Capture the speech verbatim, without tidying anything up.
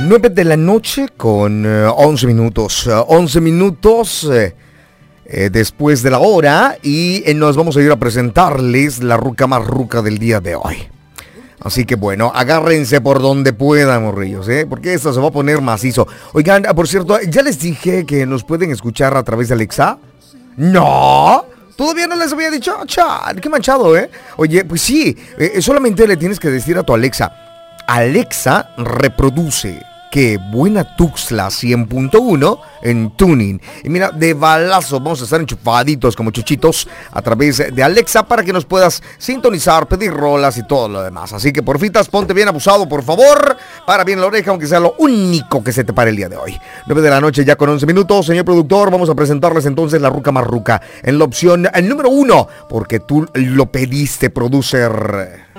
nueve de la noche con eh, once minutos. Uh, once minutos eh, eh, después de la hora y eh, nos vamos a ir a presentarles la ruca más ruca del día de hoy. Así que bueno, agárrense por donde puedan, morrillos, ¿eh? Porque esto se va a poner macizo. Oigan, por cierto, ¿ya les dije que nos pueden escuchar a través de Alexa? ¡No! ¿Todavía no les había dicho? ¡Chal! ¡Qué manchado, eh! Oye, pues sí, eh, solamente le tienes que decir a tu Alexa: Alexa, reproduce que Buena Tuxtla cien punto uno en Tuning. Y mira, de balazo vamos a estar enchufaditos como chuchitos a través de Alexa para que nos puedas sintonizar, pedir rolas y todo lo demás. Así que porfitas, ponte bien abusado, por favor, para bien la oreja, aunque sea lo único que se te pare el día de hoy. nueve de la noche ya con once minutos, señor productor, vamos a presentarles entonces la ruca más ruca en la opción el número uno, porque tú lo pediste, producer.